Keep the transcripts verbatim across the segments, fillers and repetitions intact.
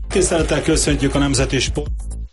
Tisztelettel köszöntjük a Nemzeti Sport.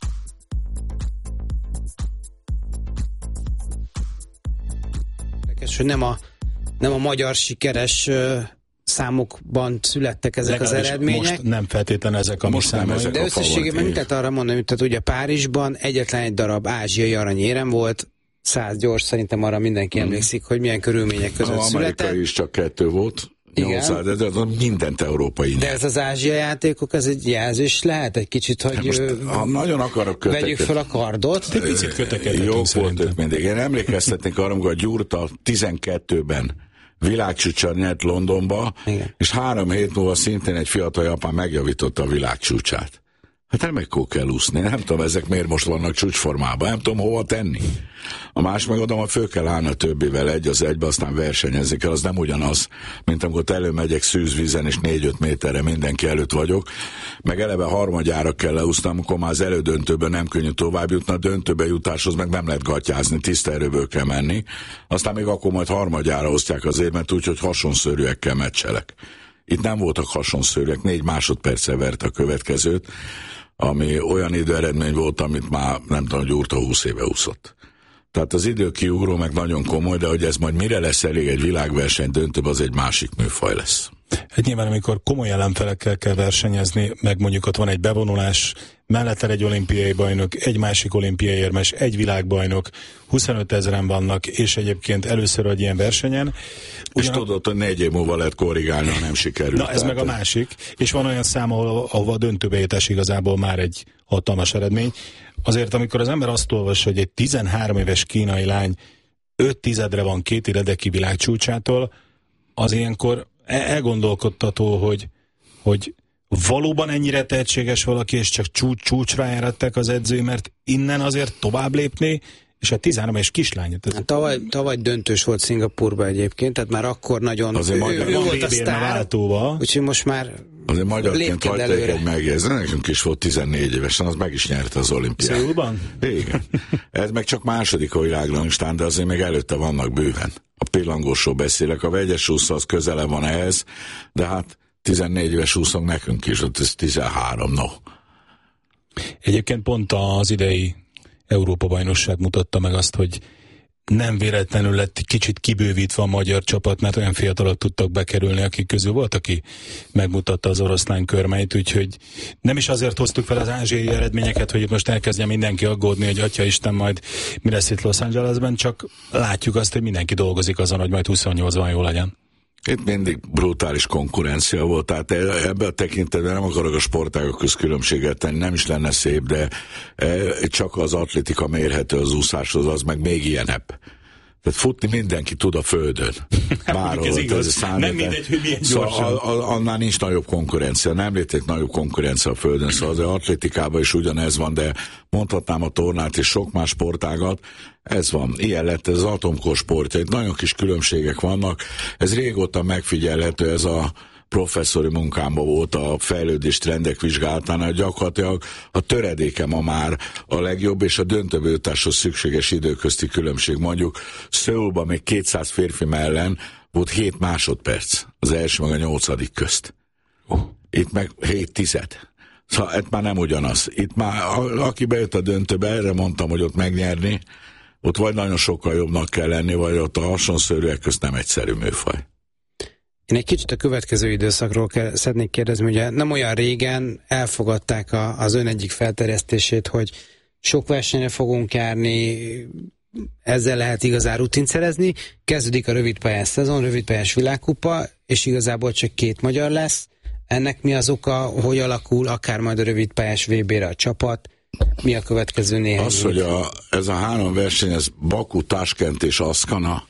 Hogy nem a, nem a magyar sikeres uh, számokban születtek ezek Legalábbis az eredmények. Most nem feltétlenül ezek a most nem ezek. De összességében mit lehet arra mondani, hogy tehát ugye Párizsban egyetlen egy darab ázsiai aranyérem volt, száz gyors, szerintem arra mindenki hmm. emlékszik, hogy milyen körülmények között a született. Amerikai is csak kettő volt. nyolcszáz, de ez mindent európai nyert. De ez az ázsiai játékok, ez egy jelzés lehet egy kicsit, hogy most, ha nagyon akarok kötekedni. Vegyük fel a kardot. Egy picit kötekedhetünk. Jók volt ők mindig. Én emlékeztetnék arra, amikor a Gyurta tizenkettőben világcsúcsal nyert Londonba, igen. És három hét múlva szintén egy fiatal japán megjavította a világcsúcsát. Hát remekül kell úszni. Nem tudom, ezek miért most vannak csúcsformában. Nem tudom, hova tenni. A más megadom, hogy föl kell állni a többivel egy az egybe, aztán versenyezni kell. Az nem ugyanaz, mint amikor előmegyek szűzvízen, és négy-öt méterre mindenki előtt vagyok. Meg eleve harmadjára kell leúszni, amikor már az elődöntőben nem könnyű tovább jutni. A döntőbe jutáshoz meg nem lehet gatyázni, tiszta erőből kell menni. Aztán még akkor majd harmadjára osztják az érmet, úgyhogy hasonszörűekkel meccselek. Itt nem voltak hasonszörűek, négy másodperccel verte a következőt, ami olyan időeredmény volt, amit már nem tudom, hogy Gyurta húsz éve úszott. Tehát az időkiugró meg nagyon komoly, de hogy ez majd mire lesz elég egy világverseny döntőbb, az egy másik műfaj lesz. Hát nyilván, amikor komoly ellenfelekkel kell versenyezni, meg mondjuk ott van egy bevonulás, mellette egy olimpiai bajnok, egy másik olimpiai érmes, egy világbajnok, huszonöt ezeren vannak, és egyébként először egy ilyen versenyen. Ugyan... És tudod, hogy négy év múlva lehet korrigálni, ha nem sikerül. Na, ez meg a másik, és van olyan szám, ahol, ahol a döntőbe jutás igazából már egy hatalmas eredmény. Azért, amikor az ember azt olvas, hogy egy tizenhárom éves kínai lány öt tizedre van két eredeki világcsúcsától, az ilyenkor elgondolkodtató, hogy, hogy valóban ennyire tehetséges valaki, és csak csúcs, csúcsra járatták az edzői, mert innen azért tovább lépni, és a tizenhárom éves kislány. Ez... Tavaly, tavaly döntős volt Szingapurban egyébként, tehát már akkor nagyon azért ő, ő, ő volt a sztár, úgyhogy most már azért magyarként hagyták egy megjegyzni, nekünk is volt tizennégy évesen, az meg is nyerte az olimpiát. Szőlban? Igen. Ez meg csak második a világrangstán, de azért még előtte vannak bőven. A pillangósról beszélek, a vegyes úszó az közele van ehhez, de hát tizennégy éves úszónk nekünk is, ott ez tizenhárom, no. Egyébként pont az idei Európa-bajnokság mutatta meg azt, hogy nem véletlenül lett kicsit kibővítve a magyar csapat, mert olyan fiatalok tudtak bekerülni, akik közül volt, aki megmutatta az oroszlán körmeit, úgyhogy nem is azért hoztuk fel az ázsiai eredményeket, hogy itt most elkezdjen mindenki aggódni, hogy atyaisten majd mi lesz itt Los Angelesben, csak látjuk azt, hogy mindenki dolgozik azon, hogy majd huszonnyolcban jó legyen. Itt mindig brutális konkurencia volt, tehát ebben a tekintetben nem akarok a sportágok közt különbséget tenni, nem is lenne szép, de csak az atlétika mérhető az úszáshoz, az meg még ilyenebb. Tehát futni mindenki tud a földön. Bárhol, ez igaz. Nem mindegy, hogy milyen gyorsan. Szóval annál nincs nagyobb konkurencia, nem létezik nagyobb konkurencia a földön, szóval az atlétikában is ugyanez van, de mondhatnám a tornát és sok más sportágat, ez van. Ilyen lett ez az atomkor sportja, itt nagyon kis különbségek vannak, ez régóta megfigyelhető, ez a professzori munkámban volt a fejlődés trendek vizsgálatánál, gyakorlatilag a töredéke ma már a legjobb, és a döntőbe jutáshoz szükséges időközti különbség. Mondjuk Szöulban még kétszáz férfi ellen volt hét másodperc, az első meg a nyolcadik közt. Oh. Itt meg hét tized. Szóval ez már nem ugyanaz. Itt már, aki bejött a döntőbe, erre mondtam, hogy ott megnyerni, ott vagy nagyon sokkal jobbnak kell lenni, vagy ott a hasonszörűek közt nem egyszerű műfaj. Én egy kicsit a következő időszakról kell, szeretnék kérdezni, ugye nem olyan régen elfogadták a, az ön egyik felterjesztését, hogy sok versenyre fogunk járni, ezzel lehet igazán rutint szerezni, kezdődik a rövidpályás szezon, rövidpályás világkupa, és igazából csak két magyar lesz. Ennek mi az oka, hogy alakul akár majd a rövidpályás vé bé-re a csapat, mi a következő néhány? Az, hogy a, ez a három verseny, ez Baku, Taskent és Aszkana,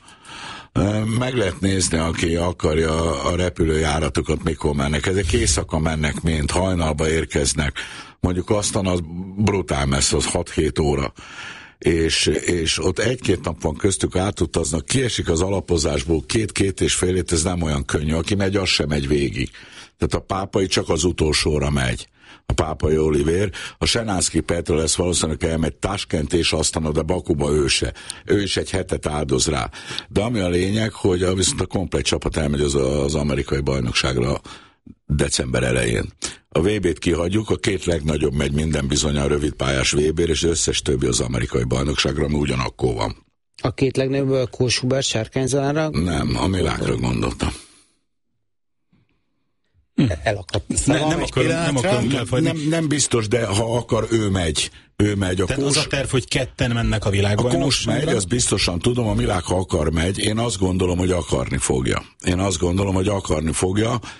meg lehet nézni, aki akarja a repülőjáratokat, mikor mennek. Ezek éjszaka mennek, mint hajnalba érkeznek. Mondjuk aztán az brutál messze, az hat-hét óra. És, és ott egy-két nap van köztük, átutaznak, kiesik az alapozásból két-két és fél hét, ez nem olyan könnyű. Aki megy, az sem megy végig. Tehát a pápai csak az utolsóra megy. A pápai Olivér, a Senánszky Petra lesz valószínűleg elmegy Taskent és aztán oda Bakuba ő se. Ő is egy hetet áldoz rá. De ami a lényeg, hogy a, viszont a komplet csapat elmegy az, az amerikai bajnokságra december elején. a vé bét kihagyjuk, a két legnagyobb megy minden bizonnyal rövidpályás vé bé-re, és az összes többi az amerikai bajnokságra, ami ugyanakkor van. A két legnagyobb a Kós-Hubert Sárkányzalánra? Nem, a Milákra gondoltam. Hm. Elakadt. Ne, nem akarom, nem akarom nem, nem, nem biztos, de ha akar, ő megy. Ő megy. A Tehát Kós, az a terv, hogy ketten mennek a világbajnokságra? A Kós megy, azt biztosan tudom, a Milák, ha akar, megy. Én azt gondolom, hogy akarni fogja. Én azt gondolom, hogy akarni fogja.